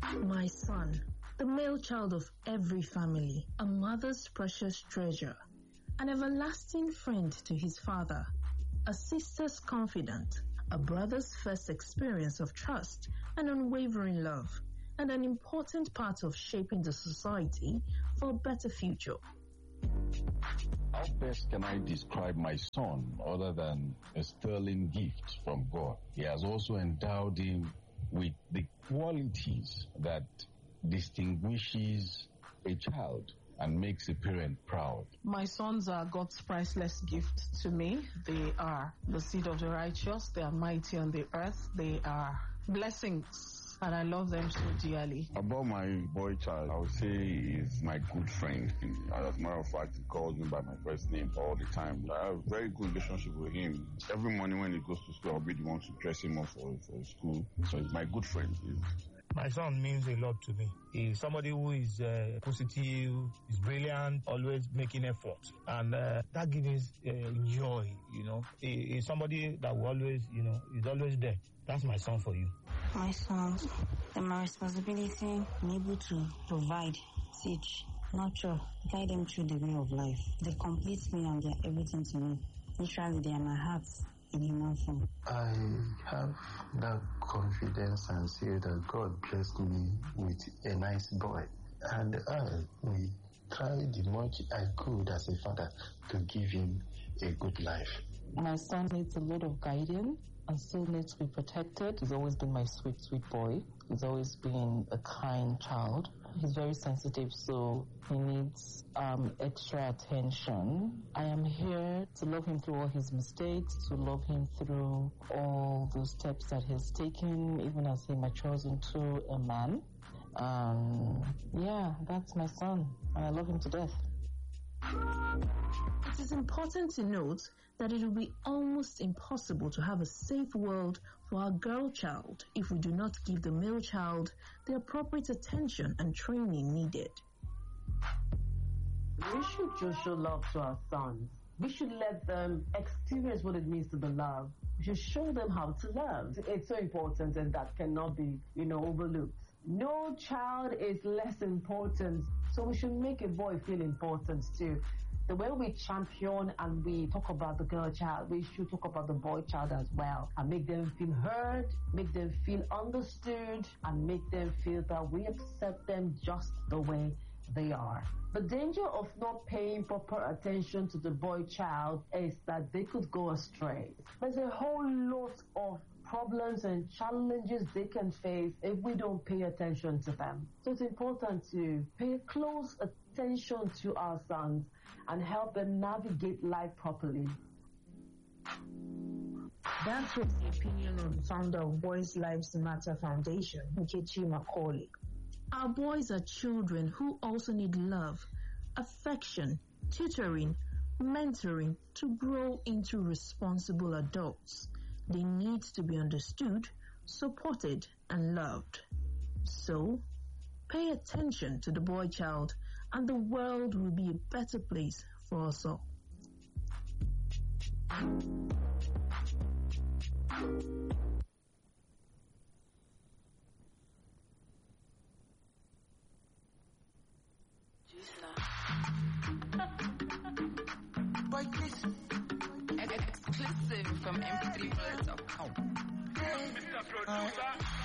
My son, the male child of every family, a mother's precious treasure, an everlasting friend to his father, a sister's confidant, a brother's first experience of trust and unwavering love, and an important part of shaping the society for a better future. How best can I describe my son other than a sterling gift from God? He has also endowed him with the qualities that distinguishes a child and makes a parent proud. My sons are God's priceless gift to me. They are the seed of the righteous. They are mighty on the earth. They are blessings, and I love them so dearly. About my boy child, I would say he's my good friend. As a matter of fact, he calls me by my first name all the time. I have a very good relationship with him. Every morning when he goes to school, I'll be the one to dress him up for school. So he's my good friend. My son means a lot to me. He's somebody who is positive, is brilliant, always making effort. And that gives joy, you know. He's somebody that will always, is always there. That's my son for you. My sons, and my responsibility, I'm able to provide, teach, nurture, guide them through the way of life. They complete me and they're everything to me. Literally, they are my heart in human form. I have that confidence and say that God blessed me with a nice boy. And we tried the much I could as a father to give him a good life. My son needs a lot of guidance and still needs to be protected. He's always been my sweet, sweet boy. He's always been a kind child. He's very sensitive, so he needs extra attention. I am here to love him through all his mistakes, to love him through all those steps that he's taken, even as he matures into a man. Yeah, that's my son, and I love him to death. It is important to note that it will be almost impossible to have a safe world for our girl child if we do not give the male child the appropriate attention and training needed. We should just show love to our sons. We should let them experience what it means to be loved. We should show them how to love. It's so important, and that cannot be, overlooked. No child is less important, so we should make a boy feel important too. The way we champion and we talk about the girl child, we should talk about the boy child as well, and make them feel heard, make them feel understood, and make them feel that we accept them just the way they are. The danger of not paying proper attention to the boy child is that they could go astray. There's a whole lot of problems and challenges they can face if we don't pay attention to them. So it's important to pay close attention to our sons and help them navigate life properly. That was the opinion of the founder of Boys Lives Matter Foundation, Nkechi Macaulay. Our boys are children who also need love, affection, tutoring, mentoring to grow into responsible adults. They need to be understood, supported, and loved. So, pay attention to the boy child, and the world will be a better place for us all. Exclusive from mp3bullets.com. Mr. Producer.